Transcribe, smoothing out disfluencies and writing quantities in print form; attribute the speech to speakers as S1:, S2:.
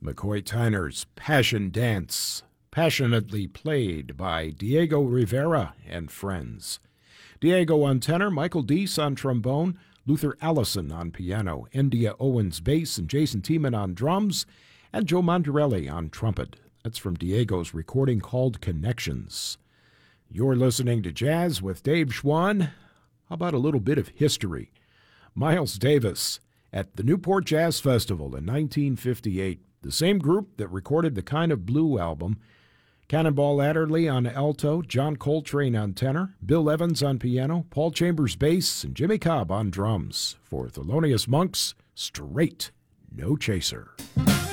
S1: McCoy Tyner's Passion Dance, passionately played by Diego Rivera and friends. Diego on tenor, Michael Deese on trombone, Luther Allison on piano, India Owens bass, and Jason Tiemann on drums, and Joe Mondarelli on trumpet. That's from Diego's recording called Connections. You're listening to Jazz with Dave Schwann. How about a little bit of history? Miles Davis at the Newport Jazz Festival in 1958. The same group that recorded the Kind of Blue album. Cannonball Adderley on alto, John Coltrane on tenor, Bill Evans on piano, Paul Chambers bass, and Jimmy Cobb on drums. For Thelonious Monk's Straight No Chaser.